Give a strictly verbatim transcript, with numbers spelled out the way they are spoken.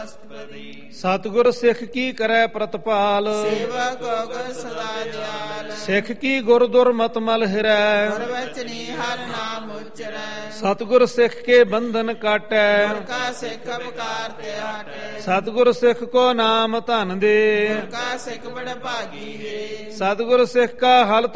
ਮਸਤ ਪ੍ਰਦੀਪ। ਸਤਿਗੁਰ ਸਿੱਖ ਕੀ ਕਰੈ ਪ੍ਰਤਪਾਲ, ਸੇਵਕ ਗੁਰ ਸਦਾ ਦਿਆਲ। ਸਿੱਖ ਕੀ ਗੁਰ ਦੁਰਮਤਿ ਮਲ ਹਿਰੈ, ਗੁਰ ਵਚਨੀ ਹਰਿ ਨਾਮ ਉਚਰੈ। ਸਤਿਗੁਰ ਸਿੱਖ ਕੇ ਬੰਧਨ ਕਾਟੈ, ਗੁਰ ਕਾ ਸਿੱਖ ਅਪਕਾਰ ਤੇ ਹਟੈ। ਸਤਿਗੁਰ ਸਿੱਖ ਕੋ ਨਾਮ ਧਨ ਦੇ, ਗੁਰ ਕਾ ਸਿੱਖ ਬੜ ਭਾਗੀ ਹੈ। ਸਤਿਗੁਰ ਸਿੱਖ ਕਾ ਹਲਤ